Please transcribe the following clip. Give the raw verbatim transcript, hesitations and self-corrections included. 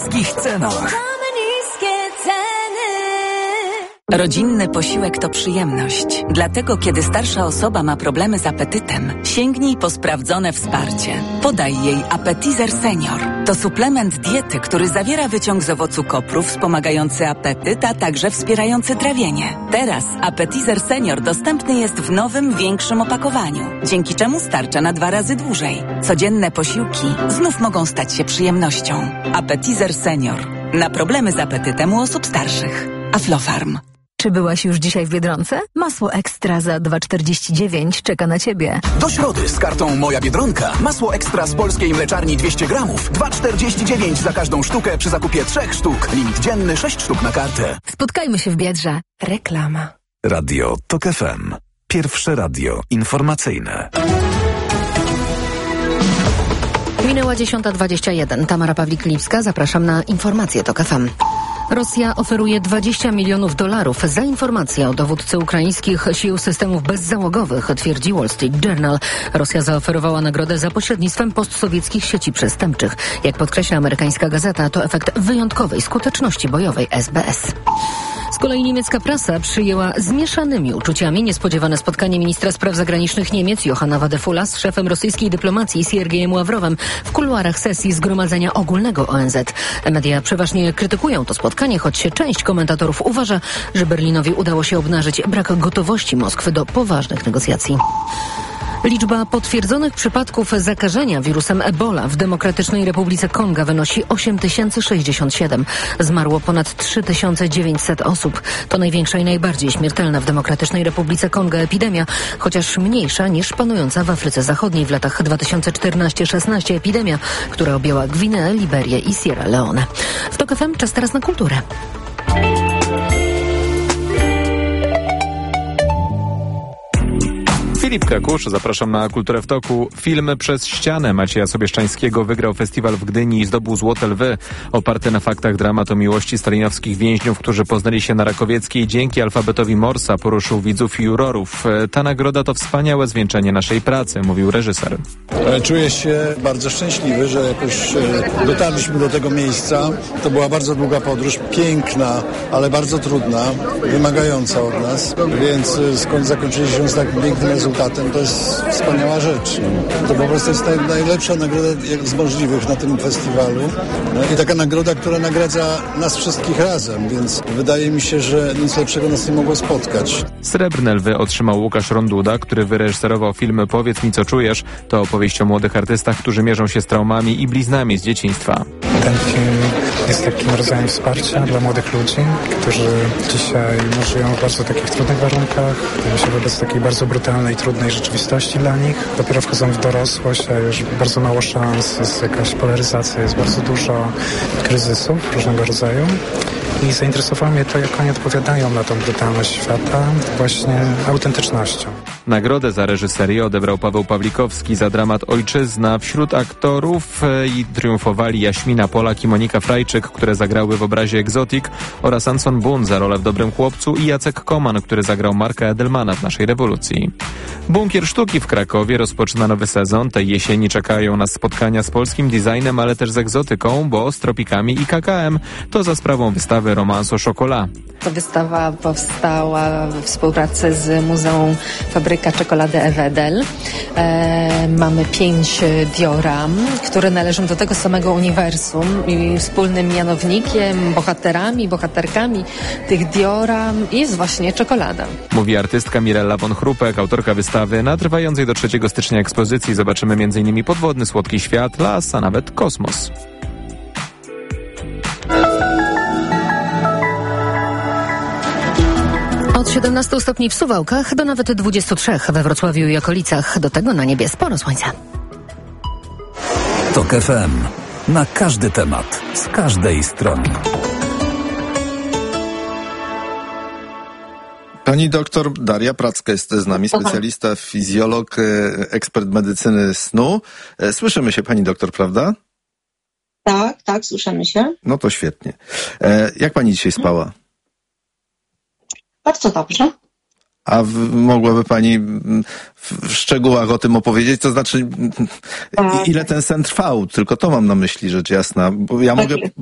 niskich cenach. Rodzinny posiłek to przyjemność. Dlatego, kiedy starsza osoba ma problemy z apetytem, sięgnij po sprawdzone wsparcie. Podaj jej Appetizer Senior. To suplement diety, który zawiera wyciąg z owocu kopru wspomagający apetyt, a także wspierający trawienie. Teraz Appetizer Senior dostępny jest w nowym, większym opakowaniu, dzięki czemu starcza na dwa razy dłużej. Codzienne posiłki znów mogą stać się przyjemnością. Appetizer Senior. Na problemy z apetytem u osób starszych. Aflofarm. Czy byłaś już dzisiaj w Biedronce? Masło Ekstra za dwa czterdzieści dziewięć czeka na Ciebie. Do środy z kartą Moja Biedronka. Masło Ekstra z polskiej mleczarni dwieście gramów. dwa czterdzieści dziewięć za każdą sztukę przy zakupie trzech sztuk. Limit dzienny sześć sztuk na kartę. Spotkajmy się w Biedrze. Reklama. Radio TOK F M. Pierwsze radio informacyjne. Minęła dziesiąta dwadzieścia jeden. Tamara Pawlik-Lipska. Zapraszam na informacje TOK F M. Rosja oferuje dwadzieścia milionów dolarów za informację o dowódcy ukraińskich sił systemów bezzałogowych, twierdzi Wall Street Journal. Rosja zaoferowała nagrodę za pośrednictwem postsowieckich sieci przestępczych. Jak podkreśla amerykańska gazeta, to efekt wyjątkowej skuteczności bojowej S B S. Z kolei niemiecka prasa przyjęła z mieszanymi uczuciami niespodziewane spotkanie ministra spraw zagranicznych Niemiec Johanna Wadefulla z szefem rosyjskiej dyplomacji Siergiejem Ławrowem w kuluarach sesji Zgromadzenia Ogólnego O N Z. Media przeważnie krytykują to spotkanie, choć część komentatorów uważa, że Berlinowi udało się obnażyć brak gotowości Moskwy do poważnych negocjacji. Liczba potwierdzonych przypadków zakażenia wirusem Ebola w Demokratycznej Republice Konga wynosi osiem tysięcy sześćdziesiąt siedem. Zmarło ponad trzy tysiące dziewięćset osób. To największa i najbardziej śmiertelna w Demokratycznej Republice Konga epidemia, chociaż mniejsza niż panująca w Afryce Zachodniej w latach dwa tysiące czternaście szesnaście epidemia, która objęła Gwineę, Liberię i Sierra Leone. W TOK F M czas teraz na kulturę. Filip Krakusz, zapraszam na Kulturę w Toku. Film Przez ścianę Macieja Sobieszczańskiego wygrał festiwal w Gdyni i zdobył Złote Lwy. Oparty na faktach dramat o miłości stalinowskich więźniów, którzy poznali się na Rakowieckiej dzięki alfabetowi Morsa, poruszył widzów i jurorów. Ta nagroda to wspaniałe zwieńczenie naszej pracy, mówił reżyser. Czuję się bardzo szczęśliwy, że jakoś dotarliśmy do tego miejsca. To była bardzo długa podróż, piękna, ale bardzo trudna, wymagająca od nas, więc skąd zakończyli się z tak pięknym rezultatem, to jest wspaniała rzecz. To po prostu jest naj, najlepsza nagroda z możliwych na tym festiwalu i taka nagroda, która nagradza nas wszystkich razem, więc wydaje mi się, że nic lepszego nas nie mogło spotkać. Srebrne Lwy otrzymał Łukasz Ronduda, który wyreżyserował film Powiedz mi, co czujesz. To opowieść o młodych artystach, którzy mierzą się z traumami i bliznami z dzieciństwa. Ten film jest takim rodzajem wsparcia dla młodych ludzi, którzy dzisiaj żyją w bardzo takich trudnych warunkach, się wobec takiej bardzo brutalnej, trudnej rzeczywistości dla nich. Dopiero wchodzą w dorosłość, a już bardzo mało szans, jest jakaś polaryzacja, jest bardzo dużo kryzysów różnego rodzaju. I zainteresowało mnie to, jak oni odpowiadają na tą brutalność świata właśnie autentycznością. Nagrodę za reżyserię odebrał Paweł Pawlikowski za dramat Ojczyzna. Wśród aktorów i triumfowali Jaśmina Polak i Monika Frajczyk, które zagrały w obrazie Egzotik, oraz Anson Bun za rolę w Dobrym Chłopcu i Jacek Koman, który zagrał Marka Edelmana w Naszej rewolucji. Bunkier Sztuki w Krakowie rozpoczyna nowy sezon. Tej jesieni czekają nas spotkania z polskim designem, ale też z egzotyką, bo z tropikami i K K M. To za sprawą wystawy Romanso Chocolat. Wystawa powstała we współpracy z Muzeum Fabryka Czekolady Ewedel. E, mamy pięć dioram, które należą do tego samego uniwersum i wspólnym mianownikiem, bohaterami, bohaterkami tych dioram jest właśnie czekolada. Mówi artystka Mirella von Chrupek, autorka wystawy. Na trwającej do trzeciego stycznia ekspozycji zobaczymy między innymi podwodny słodki świat, las, a nawet kosmos. Od siedemnastu stopni w Suwałkach do nawet dwudziestu trzech we Wrocławiu i okolicach. Do tego na niebie sporo słońca. TOK F M. Na każdy temat, z każdej strony. Pani doktor Daria Pracka jest z nami, specjalista, fizjolog, ekspert medycyny snu. Słyszymy się, pani doktor, prawda? Tak, tak, słyszymy się. No to świetnie. Jak pani dzisiaj spała? Bardzo dobrze. A w, mogłaby pani w szczegółach o tym opowiedzieć? To znaczy, ile ten sen trwał? Tylko to mam na myśli, rzecz jasna. Bo ja mogę